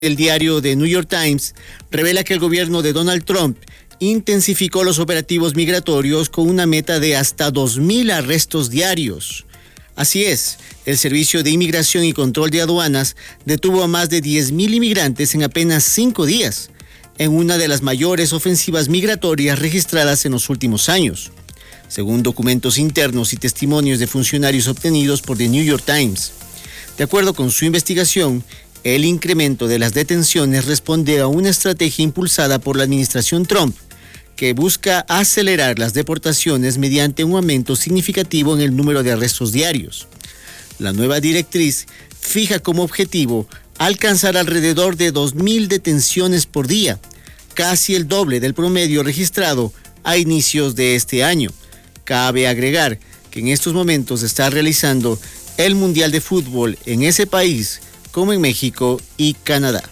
El diario The New York Times revela que el gobierno de Donald Trump intensificó los operativos migratorios con una meta de hasta 2,000 arrestos diarios. Así es, el Servicio de Inmigración y Control de Aduanas detuvo a más de 10,000 inmigrantes en apenas 5 días, en una de las mayores ofensivas migratorias registradas en los últimos años, según documentos internos y testimonios de funcionarios obtenidos por The New York Times. De acuerdo con su investigación, el incremento de las detenciones responde a una estrategia impulsada por la administración Trump, que busca acelerar las deportaciones mediante un aumento significativo en el número de arrestos diarios. La nueva directriz fija como objetivo alcanzar alrededor de 2,000 detenciones por día, casi el doble del promedio registrado a inicios de este año. Cabe agregar que en estos momentos se está realizando el Mundial de Fútbol en ese país, como en México y Canadá.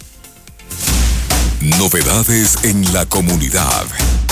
Novedades en la comunidad.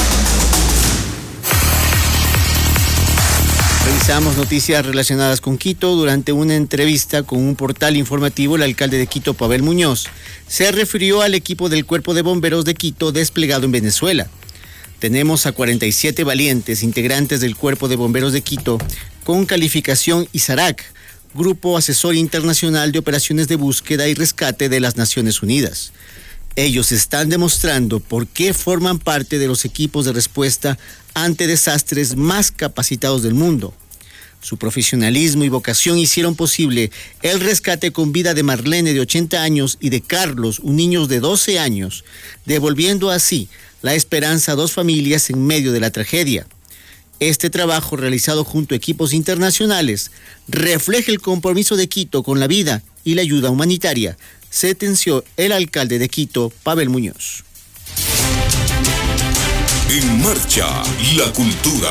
Revisamos noticias relacionadas con Quito. Durante una entrevista con un portal informativo, el alcalde de Quito, Pavel Muñoz, se refirió al equipo del Cuerpo de Bomberos de Quito desplegado en Venezuela. Tenemos a 47 valientes integrantes del Cuerpo de Bomberos de Quito con calificación ISARAC, Grupo Asesor Internacional de Operaciones de Búsqueda y Rescate de las Naciones Unidas. Ellos están demostrando por qué forman parte de los equipos de respuesta ante desastres más capacitados del mundo. Su profesionalismo y vocación hicieron posible el rescate con vida de Marlene, de 80 años, y de Carlos, un niño de 12 años, devolviendo así la esperanza a 2 familias en medio de la tragedia. Este trabajo, realizado junto a equipos internacionales, refleja el compromiso de Quito con la vida y la ayuda humanitaria, sentenció el alcalde de Quito, Pavel Muñoz. En marcha, la cultura.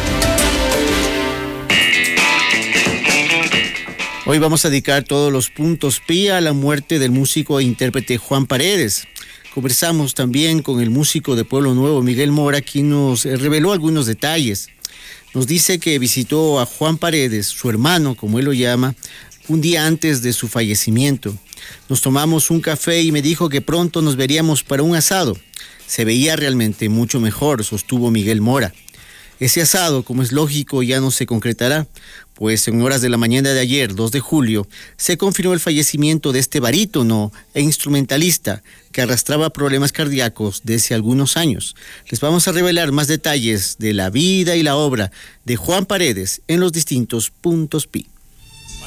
Hoy vamos a dedicar todos los puntos pi a la muerte del músico e intérprete Juan Paredes. Conversamos también con el músico de Pueblo Nuevo, Miguel Mora, quien nos reveló algunos detalles. Nos dice que visitó a Juan Paredes, su hermano, como él lo llama, un día antes de su fallecimiento. Nos tomamos un café y me dijo que pronto nos veríamos para un asado. Se veía realmente mucho mejor, sostuvo Miguel Mora. Ese asado, como es lógico, ya no se concretará, pues en horas de la mañana de ayer, 2 de julio, se confirmó el fallecimiento de este barítono e instrumentalista que arrastraba problemas cardíacos desde algunos años. Les vamos a revelar más detalles de la vida y la obra de Juan Paredes en los distintos puntos pi.